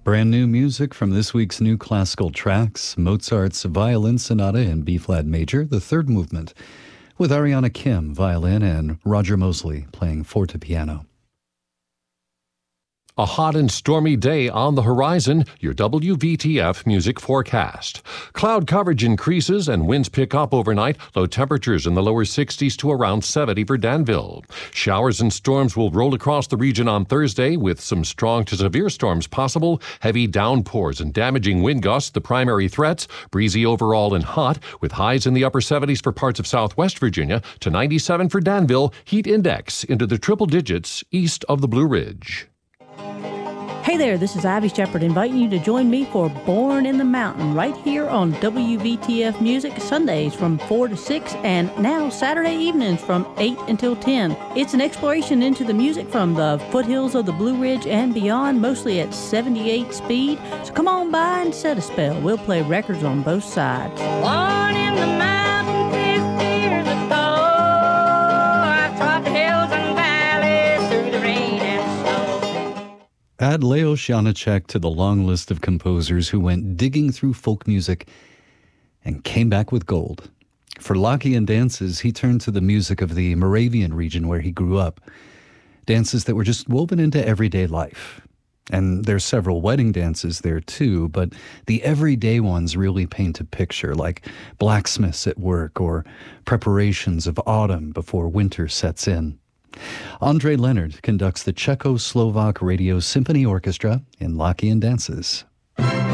Brand new music from this week's new classical tracks, Mozart's Violin Sonata in B-flat major, the third movement, with Ariana Kim, violin, and Roger Mosley playing fortepiano. A hot and stormy day on the horizon, your WVTF music forecast. Cloud coverage increases and winds pick up overnight, low temperatures in the lower 60s to around 70 for Danville. Showers and storms will roll across the region on Thursday with some strong to severe storms possible, heavy downpours and damaging wind gusts the primary threats, breezy overall and hot with highs in the upper 70s for parts of southwest Virginia to 97 for Danville, heat index into the triple digits east of the Blue Ridge. Hey there, this is Ivy Shepherd inviting you to join me for Born in the Mountain right here on WVTF Music, Sundays from 4 to 6 and now Saturday evenings from 8 until 10. It's an exploration into the music from the foothills of the Blue Ridge and beyond, mostly at 78 speed. So come on by and set a spell. We'll play records on both sides. Born in the mountains 50 years ago, I've trod the hills and valleys through the rain and snow. Add Leos Janáček to the long list of composers who went digging through folk music and came back with gold. For Lockean dances, he turned to the music of the Moravian region where he grew up. Dances that were just woven into everyday life. And there's several wedding dances there too, but the everyday ones really paint a picture, like blacksmiths at work or preparations of autumn before winter sets in. Andrei Leonard conducts the Czechoslovak Radio Symphony Orchestra in Lockean dances.